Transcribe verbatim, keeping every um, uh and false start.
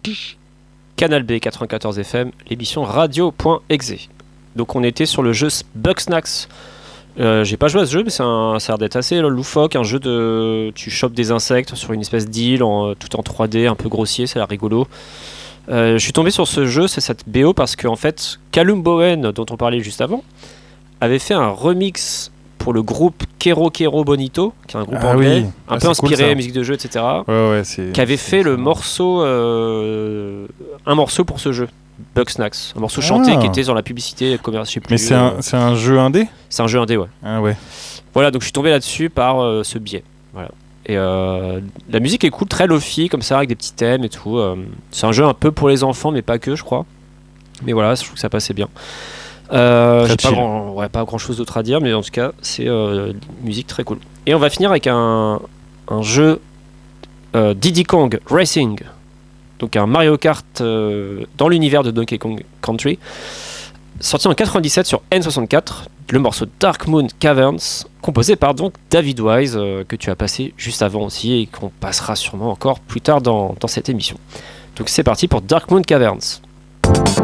Canal B quatre-vingt-quatorze F M, l'émission radio.exe. Donc on était sur le jeu Bugsnax. Euh, j'ai pas joué à ce jeu, mais c'est un, ça a l'air d'être assez loufoque, un jeu de... Tu chopes des insectes sur une espèce d'île, en, tout en trois D, un peu grossier, ça a l'air rigolo. Euh, je suis tombé sur ce jeu, c'est cette B O, parce qu'en fait, Callum Bowen, dont on parlait juste avant, avait fait un remix pour le groupe Kero Kero Bonito, qui est un groupe ah anglais, oui. un ah, peu inspiré cool, musique de jeu, et cetera. Ouais, ouais, c'est, qui avait c'est, fait c'est le bon. morceau, euh, un morceau pour ce jeu, Bugsnax, un morceau chanté Ah. qui était dans la publicité commerciale, je sais plus. Mais c'est, euh, un, c'est un jeu indé. c'est un jeu indé, ouais. Ah ouais. Voilà, donc je suis tombé là-dessus par euh, ce biais. Voilà. Et euh, la musique est cool, très lofi comme ça, avec des petits thèmes et tout. Euh, c'est un jeu un peu pour les enfants, mais pas que, je crois. Mais voilà, je trouve que ça passait bien. Euh, j'ai pas grand, ouais, pas grand chose d'autre à dire, mais en tout cas, c'est euh, une musique très cool. Et on va finir avec un, un jeu euh, Diddy Kong Racing. Donc un Mario Kart euh, dans l'univers de Donkey Kong Country. Sorti en quatre-vingt-dix-sept sur N soixante-quatre, le morceau Dark Moon Caverns, composé par donc David Wise, euh, que tu as passé juste avant aussi et qu'on passera sûrement encore plus tard dans, dans cette émission. Donc c'est parti pour Dark Moon Caverns.